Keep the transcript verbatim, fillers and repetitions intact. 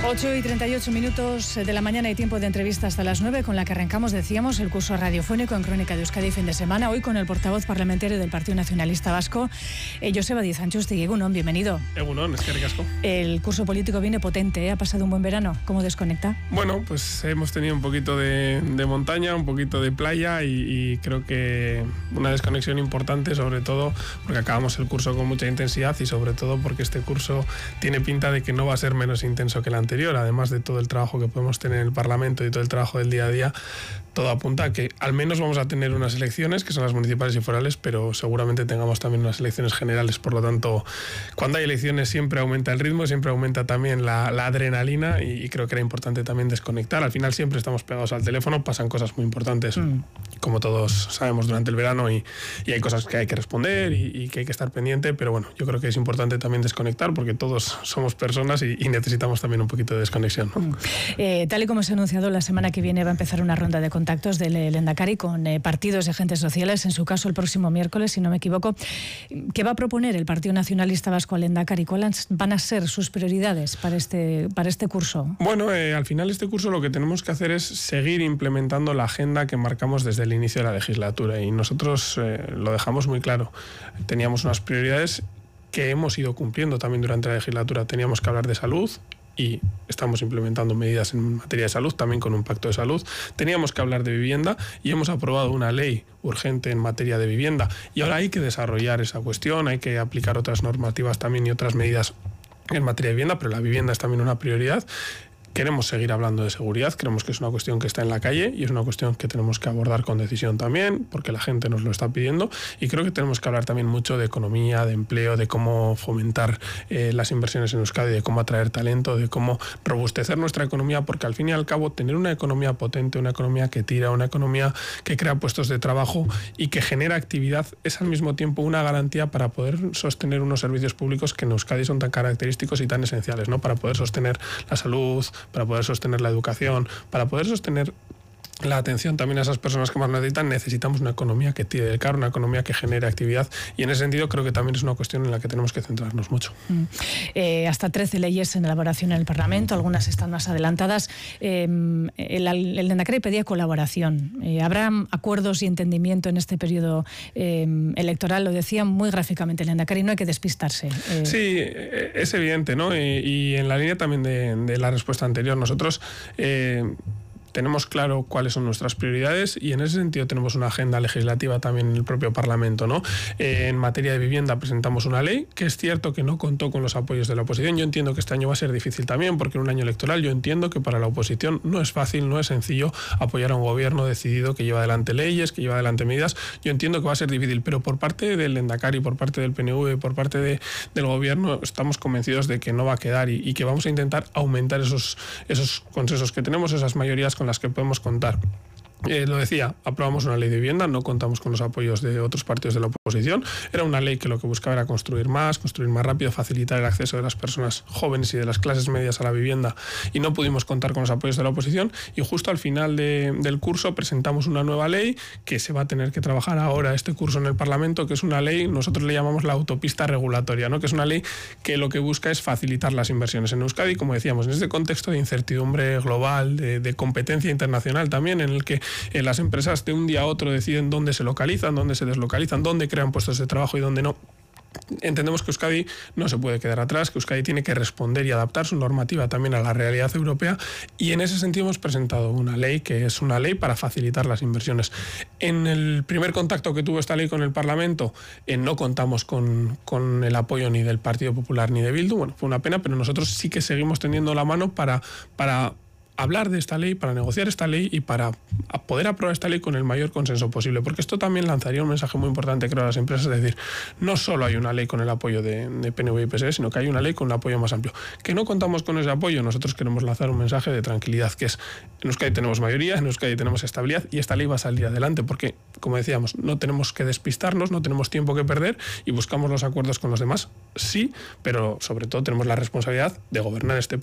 ocho y treinta y ocho minutos de la mañana y tiempo de entrevista hasta las nueve, con la que arrancamos, decíamos, el curso radiofónico en Crónica de Euskadi fin de semana, hoy con el portavoz parlamentario del Partido Nacionalista Vasco, eh, Joseba Díez Antxustegi. Egunon, bienvenido. Egunon, eskerrik asko. El curso político viene potente, ¿eh? ¿Ha pasado un buen verano? ¿Cómo desconecta? Bueno, pues hemos tenido un poquito de, de montaña, un poquito de playa y, y creo que una desconexión importante, sobre todo porque acabamos el curso con mucha intensidad y sobre todo porque este curso tiene pinta de que no va a ser menos intenso que el anterior. Además de todo el trabajo que podemos tener en el Parlamento y todo el trabajo del día a día, todo apunta a que al menos vamos a tener unas elecciones, que son las municipales y forales, pero seguramente tengamos también unas elecciones generales. Por lo tanto, cuando hay elecciones siempre aumenta el ritmo, siempre aumenta también la, la adrenalina y, y creo que era importante también desconectar. Al final siempre estamos pegados al teléfono, pasan cosas muy importantes, mm. como todos sabemos, durante el verano y, y hay cosas que hay que responder y, y que hay que estar pendiente, pero bueno, yo creo que es importante también desconectar porque todos somos personas y, y necesitamos también un poquito de desconexión, ¿no? Mm. Eh, tal y como se ha anunciado, la semana que viene va a empezar una ronda de contactos del Lehendakari con eh, partidos y agentes sociales, en su caso el próximo miércoles, si no me equivoco. ¿Qué va a proponer el Partido Nacionalista Vasco al Lehendakari? ¿Cuáles van a ser sus prioridades para este, para este curso? Bueno, eh, al final este curso lo que tenemos que hacer es seguir implementando la agenda que marcamos desde el inicio de la legislatura y nosotros eh, lo dejamos muy claro. Teníamos unas prioridades que hemos ido cumpliendo también durante la legislatura. Teníamos que hablar de salud y estamos implementando medidas en materia de salud, también con un pacto de salud. Teníamos que hablar de vivienda y hemos aprobado una ley urgente en materia de vivienda. Y ahora hay que desarrollar esa cuestión, hay que aplicar otras normativas también y otras medidas en materia de vivienda, pero la vivienda es también una prioridad. Queremos seguir hablando de seguridad, creemos que es una cuestión que está en la calle y es una cuestión que tenemos que abordar con decisión también, porque la gente nos lo está pidiendo, y creo que tenemos que hablar también mucho de economía, de empleo, de cómo fomentar eh, las inversiones en Euskadi, de cómo atraer talento, de cómo robustecer nuestra economía, porque al fin y al cabo tener una economía potente, una economía que tira, una economía que crea puestos de trabajo y que genera actividad es al mismo tiempo una garantía para poder sostener unos servicios públicos que en Euskadi son tan característicos y tan esenciales, ¿no? Para poder sostener la salud, para poder sostener la educación, para poder sostener la atención también a esas personas que más necesitan, necesitamos una economía que tire del carro, una economía que genere actividad, y en ese sentido creo que también es una cuestión en la que tenemos que centrarnos mucho. Mm. Eh, hasta trece leyes en elaboración en el Parlamento, algunas están más adelantadas. Eh, el, el Lehendakari pedía colaboración. Eh, ¿Habrá acuerdos y entendimiento en este periodo eh, electoral? Lo decía muy gráficamente el Lehendakari, no hay que despistarse. Eh. Sí, es evidente, ¿no? Y, y en la línea también de, de la respuesta anterior, nosotros Eh, tenemos claro cuáles son nuestras prioridades y en ese sentido tenemos una agenda legislativa también en el propio Parlamento, ¿no? Eh, en materia de vivienda presentamos una ley que es cierto que no contó con los apoyos de la oposición. Yo entiendo que este año va a ser difícil también porque en un año electoral yo entiendo que para la oposición no es fácil, no es sencillo apoyar a un gobierno decidido que lleva adelante leyes, que lleva adelante medidas. Yo entiendo que va a ser difícil, pero por parte del Lehendakari, por parte del P N V, por parte de, del gobierno estamos convencidos de que no va a quedar y, y que vamos a intentar aumentar esos, esos consensos que tenemos, esas mayorías con las que podemos contar. Eh, lo decía, aprobamos una ley de vivienda, no contamos con los apoyos de otros partidos de la oposición. Era una ley que lo que buscaba era construir más, construir más rápido, facilitar el acceso de las personas jóvenes y de las clases medias a la vivienda y no pudimos contar con los apoyos de la oposición y justo al final de, del curso presentamos una nueva ley que se va a tener que trabajar ahora este curso en el Parlamento, que es una ley, nosotros le llamamos la autopista regulatoria, ¿no? Que es una ley que lo que busca es facilitar las inversiones en Euskadi, como decíamos, en este contexto de incertidumbre global, de, de competencia internacional también, en el que Eh, las empresas de un día a otro deciden dónde se localizan, dónde se deslocalizan, dónde crean puestos de trabajo y dónde no. Entendemos que Euskadi no se puede quedar atrás, que Euskadi tiene que responder y adaptar su normativa también a la realidad europea y en ese sentido hemos presentado una ley que es una ley para facilitar las inversiones. En el primer contacto que tuvo esta ley con el Parlamento eh, no contamos con, con el apoyo ni del Partido Popular ni de Bildu. Bueno, fue una pena, pero nosotros sí que seguimos tendiendo la mano para... para hablar de esta ley, para negociar esta ley y para poder aprobar esta ley con el mayor consenso posible, porque esto también lanzaría un mensaje muy importante, creo, a las empresas, es decir, no solo hay una ley con el apoyo de, de P N V y P S E, sino que hay una ley con un apoyo más amplio. Que no contamos con ese apoyo, nosotros queremos lanzar un mensaje de tranquilidad, que es, en Euskadi tenemos mayoría, en Euskadi tenemos estabilidad y esta ley va a salir adelante, porque, como decíamos, no tenemos que despistarnos, no tenemos tiempo que perder y buscamos los acuerdos con los demás, sí, pero sobre todo tenemos la responsabilidad de gobernar este